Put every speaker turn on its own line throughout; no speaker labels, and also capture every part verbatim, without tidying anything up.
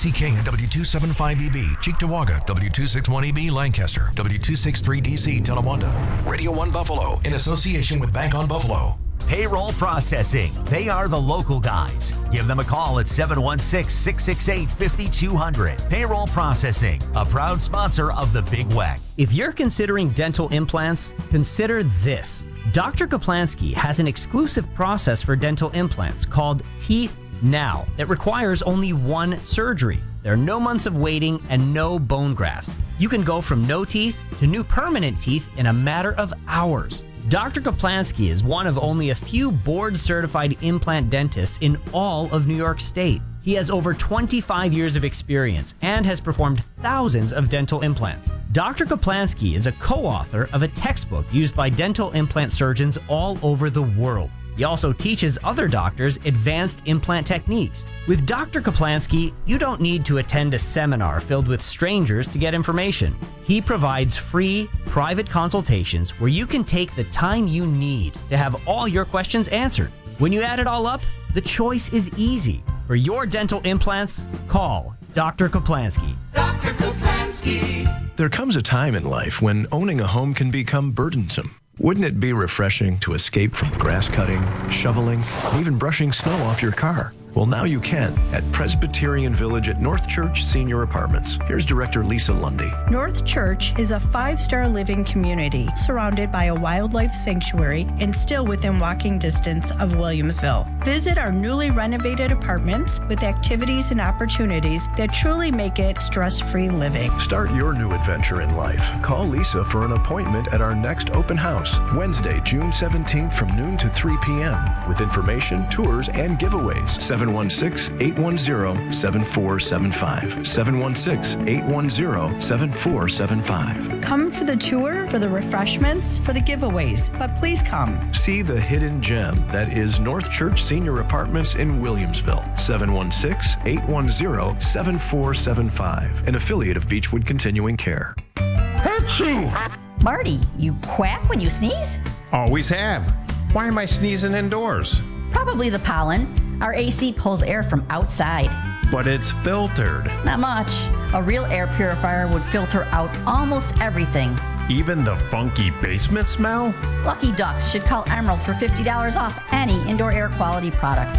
C King at W two seventy-five E B, Cheektowaga, W two sixty-one E B, Lancaster, W two sixty-three D C, Tonawanda. Radio one Buffalo, in association with Bank on Buffalo.
Payroll Processing. They are the local guys. Give them a call at seven one six, six six eight, five two zero zero. Payroll Processing, a proud sponsor of the Big Weck.
If you're considering dental implants, consider this. Doctor Kaplansky has an exclusive process for dental implants called Teeth Now that requires only one surgery. There are no months of waiting and no bone grafts. You can go from no teeth to new permanent teeth in a matter of hours. Doctor Kaplansky is one of only a few board-certified implant dentists in all of New York State. He has over twenty-five years of experience and has performed thousands of dental implants. Doctor Kaplansky is a co-author of a textbook used by dental implant surgeons all over the world. He also teaches other doctors advanced implant techniques. With Doctor Kaplansky, you don't need to attend a seminar filled with strangers to get information. He provides free, private consultations where you can take the time you need to have all your questions answered. When you add it all up, the choice is easy. For your dental implants, call Doctor Kaplansky.
Doctor Kaplansky.
There comes a time in life when owning a home can become burdensome. Wouldn't it be refreshing to escape from grass cutting, shoveling, and even brushing snow off your car? Well, now you can at Presbyterian Village at North Church Senior Apartments. Here's Director Lisa Lundy.
North Church is a five-star living community surrounded by a wildlife sanctuary and still within walking distance of Williamsville. Visit our newly renovated apartments with activities and opportunities that truly make it stress-free living.
Start your new adventure in life. Call Lisa for an appointment at our next open house, Wednesday, June seventeenth from noon to three p.m. with information, tours, and giveaways. seven one six, eight one zero, seven four seven five. seven one six, eight one zero, seven four seven five.
Come for the tour, for the refreshments, for the giveaways, but please come.
See the hidden gem that is North Church Senior Apartments in Williamsville. seven one six, eight one zero, seven four seven five. An affiliate of Beechwood Continuing Care.
Achoo!
Marty, you quack when you sneeze?
Always have. Why am I sneezing indoors?
Probably the pollen. Our A C pulls air from outside.
But it's filtered.
Not much. A real air purifier would filter out almost everything.
Even the funky basement smell?
Lucky Ducks should call Emerald for fifty dollars off any indoor air quality product.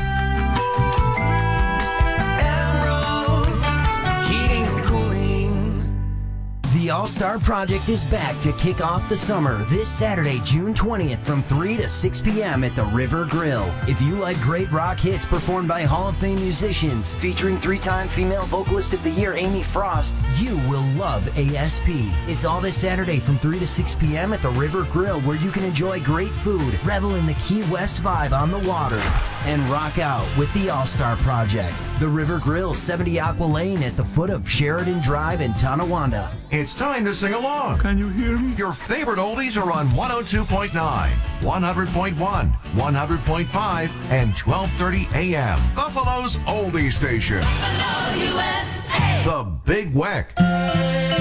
Emerald Heating and Cooling.
The All-Star Project is back to kick off the summer this Saturday, June twentieth from three to six p.m. at the River Grill. If you like great rock hits performed by Hall of Fame musicians featuring three-time Female Vocalist of the Year Amy Frost, you will love A S P. It's all this Saturday from three to six p.m. at the River Grill, where you can enjoy great food, revel in the Key West vibe on the water, and rock out with the All-Star Project. The River Grill, seventy Aqua Lane at the foot of Sheridan Drive in Tonawanda.
It's time to sing along. Can you hear me? Your favorite oldies are on one oh two point nine, one hundred point one, one hundred point five, and twelve thirty a.m. Buffalo's oldie station.
Buffalo, U S A.
The Big Weck.